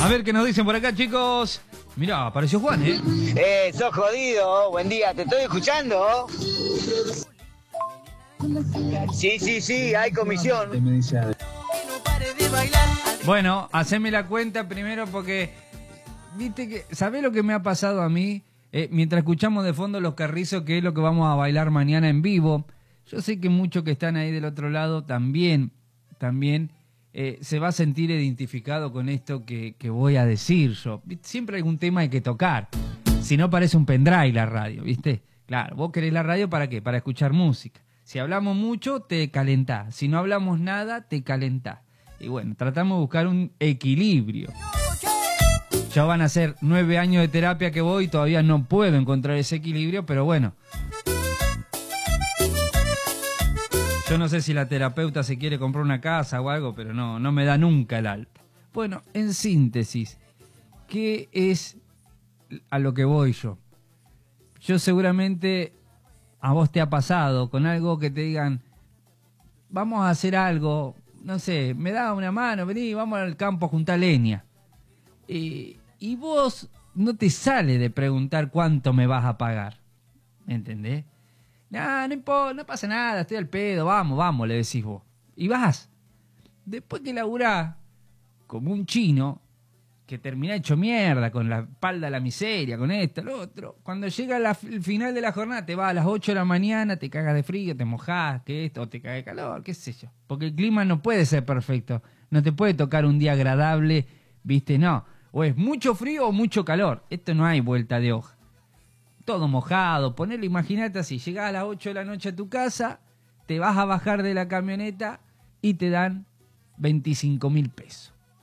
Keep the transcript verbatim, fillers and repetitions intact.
A ver qué nos dicen por acá, chicos. Mirá, apareció Juan, ¿eh? Eh, sos jodido. Buen día, te estoy escuchando. Sí, sí, sí, hay comisión. Bueno, haceme la cuenta primero porque, viste que, ¿sabés lo que me ha pasado a mí? Eh, mientras escuchamos de fondo Los Carrizos, que es lo que vamos a bailar mañana en vivo, yo sé que muchos que están ahí del otro lado también, también eh, se va a sentir identificado con esto que, que voy a decir yo. Siempre hay algún tema hay que tocar, si no parece un pendrive la radio, ¿viste? Claro, vos querés la radio ¿para qué? Para escuchar música. Si hablamos mucho, te calentás. Si no hablamos nada, te calentás. Y bueno, tratamos de buscar un equilibrio. Ya van a ser nueve años de terapia que voy y todavía no puedo encontrar ese equilibrio, pero bueno. Yo no sé si la terapeuta se quiere comprar una casa o algo, pero no, no me da nunca el alta. Bueno, en síntesis, ¿qué es a lo que voy yo? Yo seguramente a vos te ha pasado con algo que te digan, vamos a hacer algo, no sé, me da una mano, vení, vamos al campo a juntar leña. Y, y vos no te sale de preguntar cuánto me vas a pagar. ¿Me entendés? No, no importa, no pasa nada, estoy al pedo, vamos, vamos, le decís vos. Y vas. Después que laburás como un chino, que termina hecho mierda, con la espalda a la miseria, con esto, lo otro. Cuando llega la, el final de la jornada, te vas a las ocho de la mañana, te cagas de frío, te mojás, que esto, o te cagas de calor, qué sé yo. Porque el clima no puede ser perfecto. No te puede tocar un día agradable, ¿viste? No. O es mucho frío o mucho calor. Esto no hay vuelta de hoja. Todo mojado, ponele, imagínate así, llegás a las ocho de la noche a tu casa, te vas a bajar de la camioneta y te dan veinticinco mil pesos.